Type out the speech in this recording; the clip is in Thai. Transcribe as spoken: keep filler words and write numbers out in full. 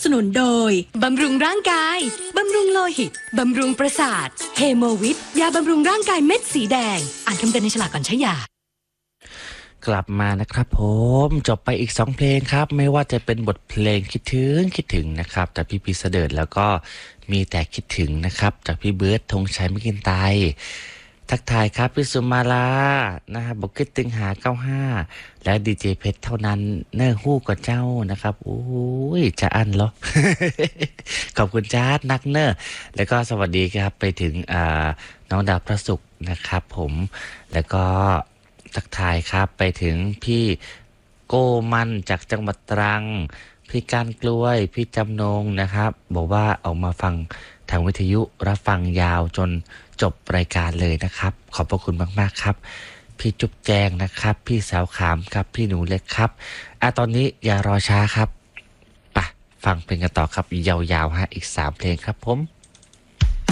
สนุนโดยบำรุงร่างกายบำรุงโลหิตบำรุงประสาทเฮโมวิทยาบำรุงร่างกายเม็ดสีแดงอ่านคำเตือนในฉลากก่อนใช้ยากลับมานะครับผมจบไปอีกสองเพลงครับไม่ว่าจะเป็นบทเพลงคิดถึงคิดถึงนะครับจากพี่พีเสดิร์ดแล้วก็มีแต่คิดถึงนะครับจากพี่เบิร์ดธงชัยมกินไตทักทายครับพี่สุมาลานะครับบอกคิดถึงหาเก้าห้าและดีเจเพชรเท่านั้นเนื้อหู้กับเจ้านะครับโอ้ยจะอั้นเหรอ ขอบคุณจ้านักเนอร์แล้วก็สวัสดีครับไปถึงน้องดาวพระศุกร์นะครับผมแล้วก็ทักทายครับไปถึงพี่โกมันจากจังหวัดตรังพี่การกล้วยพี่จำนงนะครับบอกว่าออกมาฟังทางวิทยุรับฟังยาวจนจบรายการเลยนะครับขอบพระคุณมากๆครับพี่จุ๊บแจงนะครับพี่สาวขามครับพี่หนูเล็กครับอ่ะตอนนี้อย่ารอช้าครับไปฟังเพลงกันต่อครับยาวๆฮะอีกสามเพลงครับผม